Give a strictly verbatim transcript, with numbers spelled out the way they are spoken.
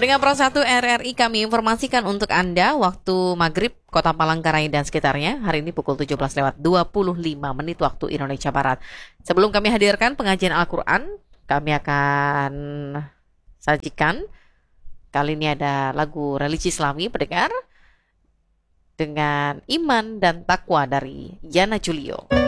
Pendengar Pro satu R R I, kami informasikan untuk Anda waktu maghrib Kota Palangkaraya dan sekitarnya hari ini pukul tujuh belas lewat dua puluh lima menit waktu Indonesia Barat. Sebelum kami hadirkan pengajian Al-Quran, kami akan sajikan kali ini ada lagu religi Islami pendengar dengan Iman dan Takwa dari Yana Julio.